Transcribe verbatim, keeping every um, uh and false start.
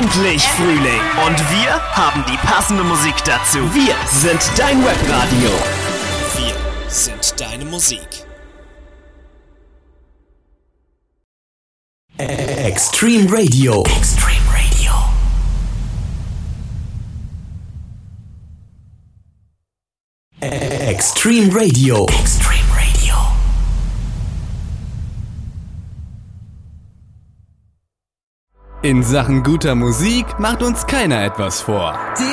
endlich Frühling und wir haben die passende Musik dazu. Wir sind dein Webradio. Wir sind deine Musik. Extreme Radio. Extreme Radio. Extreme Radio. Extreme Radio. In Sachen guter Musik macht uns keiner etwas vor.